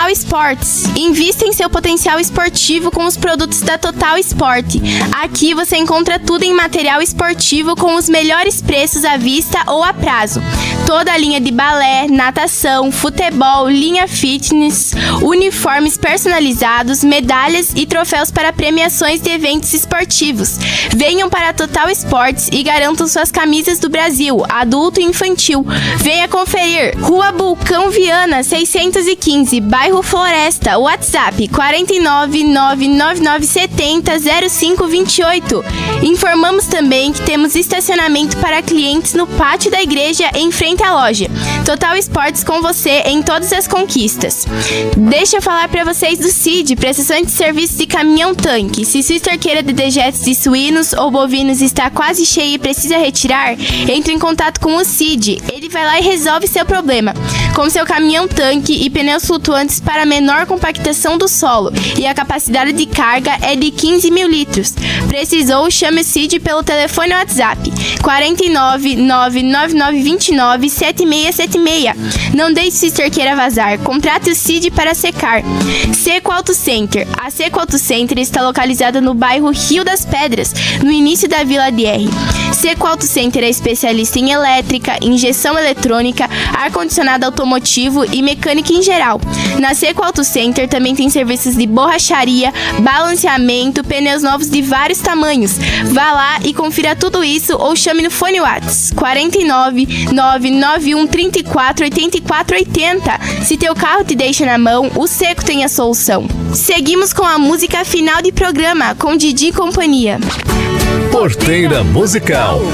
Total Sports. Invista em seu potencial esportivo com os produtos da Total Sport. Aqui você encontra tudo em material esportivo com os melhores preços à vista ou a prazo. Toda a linha de balé, natação, futebol, linha fitness, uniformes personalizados, medalhas e troféus para premiações de eventos esportivos. Venham para a Total Sports e garantam suas camisas do Brasil, adulto e infantil. Venha conferir. Rua Bulcão Viana, 615, bairro Floresta. WhatsApp 49999700528. Informamos também que temos estacionamento para clientes no pátio da igreja em frente à loja. Total Sports com você em todas as conquistas. Deixa eu falar para vocês do CID, prestação de serviço de caminhão-tanque. Se sua estoqueira de dejetos de suínos ou bovinos está quase cheia e precisa retirar, entre em contato com o CID. Ele vai lá e resolve seu problema. Com seu caminhão-tanque e pneus flutuantes para menor compactação do solo e a capacidade de carga é de 15 mil litros. Precisou? Chame o CID pelo telefone WhatsApp 49999297676. Não deixe sua estoqueira vazar. Contrate o CID para secar. Seco Auto Center. A Seco Auto Center está localizada no bairro Rio das Pedras, no início da Vila DR. Seco Auto Center é especialista em elétrica, injeção eletrônica, ar-condicionado automotivo e mecânica em geral. Na Seco Auto Center também tem serviços de borracharia, balanceamento, pneus novos de vários tamanhos. Vá lá e confira tudo isso ou chame no fone WhatsApp 49991348480. Se teu carro te deixa na mão, o Seco tem a solução. Seguimos com a música final de programa com Didi e companhia. Porteira Musical.